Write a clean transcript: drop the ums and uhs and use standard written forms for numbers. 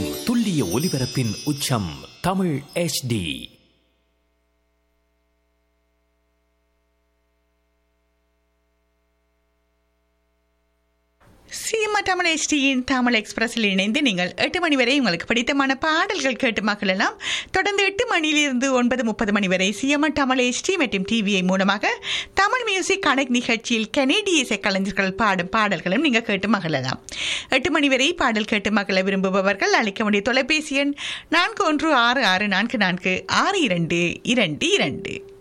திசையெங்கும் துல்லிய ஒலிபரப்பின் உச்சம் தமிழ் HD. சீமா தமிழ் HDயின் தமிழ் எக்ஸ்பிரஸில் இணைந்து நீங்கள் 8 மணி வரை உங்களுக்கு பிடித்தமான பாடல்கள் கேட்டு மகிழலாம். தொடர்ந்து 8 மணியிலிருந்து 9:30 மணி வரை சீமா தமிழ் HD மற்றும் டிவிஐ மூலமாக தமிழ் மியூசிக் கனெக்ட் நிகழ்ச்சியில் கனேடிய இசை கலைஞர்கள் பாடும் பாடல்களும் நீங்கள் கேட்டு மகிழலாம். 8 மணி வரை பாடல் கேட்டு மகிழ விரும்புபவர்கள் அழைக்க வேண்டிய தொலைபேசி எண் 4166446222.